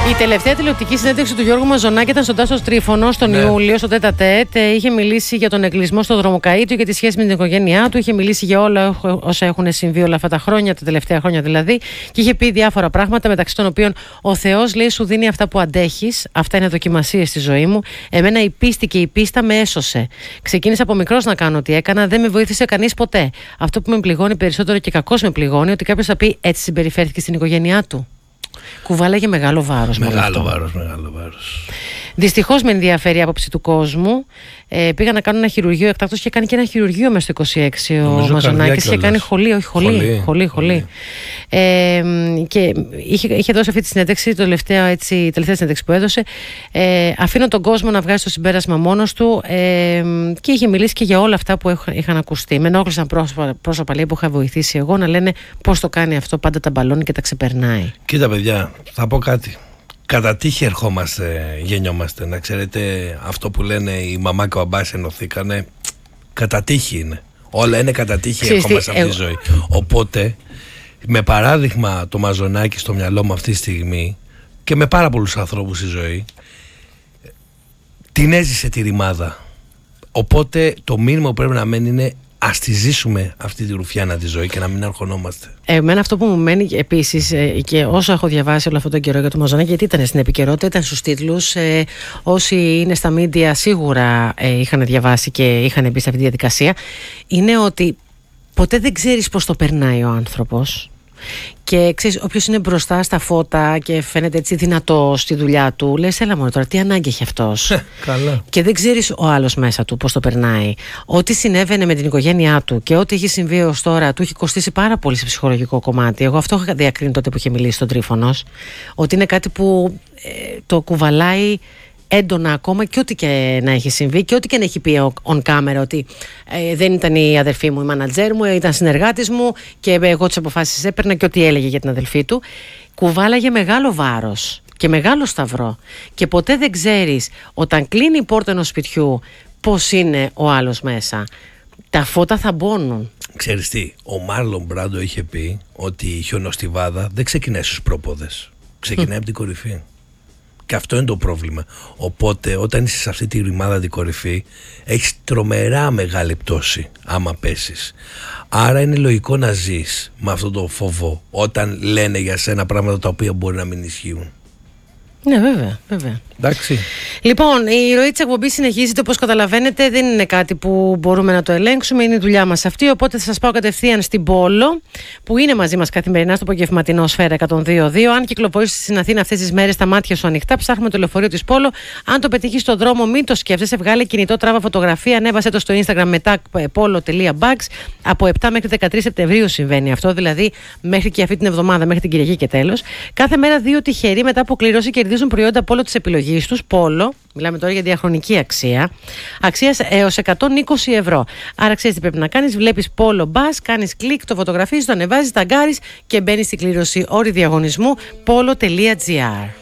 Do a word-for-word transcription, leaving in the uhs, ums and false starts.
Η τελευταία τηλεοπτική συνέντευξη του Γιώργου Μαζονάκη ήταν στον Τάσο Τρίφωνο τον ναι. Ιούλιο, στο τέτα τέτ. Είχε μιλήσει για τον εγκλισμό στο δρομοκαΐτιο, για τη σχέση με την οικογένειά του. Είχε μιλήσει για όλα όσα έχουν συμβεί όλα αυτά τα χρόνια, τα τελευταία χρόνια δηλαδή. Και είχε πει διάφορα πράγματα, μεταξύ των οποίων ο Θεός, λέει, σου δίνει αυτά που αντέχεις. Αυτά είναι δοκιμασίες στη ζωή μου. Εμένα η πίστη και η πίστα με έσωσε. Ξεκίνησα από μικρός να κάνω ό,τι έκανα, δεν με βοήθησε κανείς ποτέ. Αυτό που με πληγώνει περισσότερο και κακώς με πληγώνει, ότι κάποιος θα πει έτσι συμπεριφέρθηκε στην οικογένειά του. Κουβάλαγε μεγάλο βάρος. Μεγάλο βάρος, μεγάλο βάρος. Δυστυχώς με ενδιαφέρει η άποψη του κόσμου. Ε, πήγα να κάνω ένα χειρουργείο εκτάκτως. Είχε κάνει και ένα χειρουργείο μέσα στο είκοσι έξι ο Μαζονάκης. Είχε κάνει χολή, όχι χολή. Χολή, χολή. χολή. Ε, και είχε, είχε δώσει αυτή τη συνέντευξη, το τελευταίο, έτσι, η τελευταία συνέντευξη που έδωσε. Ε, αφήνω τον κόσμο να βγάζει το συμπέρασμα μόνος του. Ε, και είχε μιλήσει και για όλα αυτά που είχαν, είχαν ακουστεί. Με ενόχλησαν πρόσωπα, πρόσωπα λέει, που είχα βοηθήσει εγώ να λένε πώς το κάνει αυτό, πάντα τα μπαλώνει και τα ξεπερνάει. Κοίτα, παιδιά, θα πω κάτι. Κατά τύχη ερχόμαστε, γεννιόμαστε. Να ξέρετε, αυτό που λένε η μαμά και ο αμπάς ενωθήκανε, κατά τύχη είναι. Όλα είναι κατά τύχη, ερχόμαστε σε αυτή τη ζωή. Οπότε, με παράδειγμα το Μαζονάκη στο μυαλό μου αυτή τη στιγμή και με πάρα πολλούς ανθρώπους στη ζωή, την έζησε τη ρημάδα. Οπότε το μήνυμα που πρέπει να μένει είναι ας τη ζήσουμε αυτή τη ρουφιάνα τη ζωή και να μην αρχονόμαστε. Εμένα αυτό που μου μένει επίσης, και όσο έχω διαβάσει όλο αυτόν τον καιρό για το Μαζονάκη, γιατί ήταν στην επικαιρότητα, ήταν στους τίτλους. Ε, όσοι είναι στα μίντια σίγουρα ε, είχαν διαβάσει και είχαν μπει σε αυτή τη διαδικασία, είναι ότι ποτέ δεν ξέρεις πώς το περνάει ο άνθρωπος. Και ξέρεις, όποιος είναι μπροστά στα φώτα και φαίνεται έτσι δυνατός στη δουλειά του, λες, έλα μόνο τώρα, τι ανάγκη έχει αυτός. Καλά. Και δεν ξέρεις ο άλλος μέσα του πώς το περνάει. Ό,τι συνέβαινε με την οικογένειά του και ό,τι έχει συμβεί ως τώρα, του έχει κοστίσει πάρα πολύ σε ψυχολογικό κομμάτι. Εγώ αυτό είχα διακρίνει τότε που είχε μιλήσει στον Τρίφωνος, ότι είναι κάτι που ε, το κουβαλάει έντονα ακόμα, και ό,τι και να έχει συμβεί και ό,τι και να έχει πει on camera, ότι ε, δεν ήταν η αδερφή μου η μάνατζέρ μου, ήταν συνεργάτης μου και εγώ τις αποφάσεις έπαιρνα, και ό,τι έλεγε για την αδελφή του. Κουβάλαγε μεγάλο βάρος και μεγάλο σταυρό, και ποτέ δεν ξέρεις όταν κλείνει η πόρτα ενός σπιτιού πώς είναι ο άλλος μέσα. Τα φώτα θα μπώνουν. Ξέρεις τι, ο Μάρλον Μπράντο είχε πει ότι η χιονοστιβάδα δεν ξεκινάει στους πρόποδες, ξεκινάει από την κορυφή. Και αυτό είναι το πρόβλημα. Οπότε όταν είσαι σε αυτή τη ρημάδα την κορυφή, έχεις τρομερά μεγάλη πτώση άμα πέσεις. Άρα είναι λογικό να ζεις με αυτό το φόβο όταν λένε για σένα πράγματα τα οποία μπορεί να μην ισχύουν. Ναι, βέβαια, βέβαια. Εντάξει. Λοιπόν, η ροή της εκπομπής συνεχίζεται, όπως καταλαβαίνετε. Δεν είναι κάτι που μπορούμε να το ελέγξουμε, είναι η δουλειά μας αυτή. Οπότε θα σας πάω κατευθείαν στην Πόλο, που είναι μαζί μας καθημερινά στο απογευματινό Σφαίρα εκατόν δύο κόμμα δύο. Αν κυκλοφορήσεις στην Αθήνα αυτές τις μέρες, τα μάτια σου ανοιχτά, ψάχνουμε το λεωφορείο της Πόλο. Αν το πετύχεις στον δρόμο, μην το σκέφτεσαι. Βγάλε κινητό, τράβα φωτογραφία, ανέβασε το στο Instagram μετά polo.bags. Από επτά μέχρι δεκατρείς Σεπτεμβρίου συμβαίνει αυτό, δηλαδή μέχρι και αυτή την εβδομάδα, μέχρι την Κυριακή και τέλος. Κάθε μέρα δύο τυχεροί μετά από κλήρωση κερδίζουν προϊόντα Πόλο της επιλογής τους. Πόλο, μιλάμε τώρα για διαχρονική αξία, αξίας έως εκατόν είκοσι ευρώ. Άρα ξέρεις τι πρέπει να κάνεις, βλέπεις Πόλο Μπας, κάνεις κλικ, το φωτογραφίζεις, το ανεβάζεις, ταγκάρεις και μπαίνεις στην κλήρωση. Όροι διαγωνισμού πόλο.gr.